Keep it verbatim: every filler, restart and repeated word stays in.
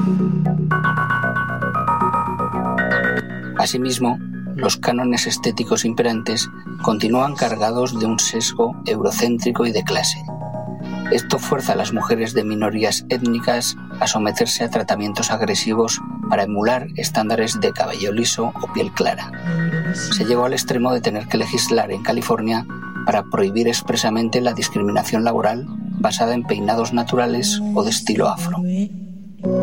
Asimismo, los cánones estéticos imperantes continúan cargados de un sesgo eurocéntrico y de clase. Esto fuerza a las mujeres de minorías étnicas a someterse a tratamientos agresivos para emular estándares de cabello liso o piel clara. Se llegó al extremo de tener que legislar en California para prohibir expresamente la discriminación laboral basada en peinados naturales o de estilo afro.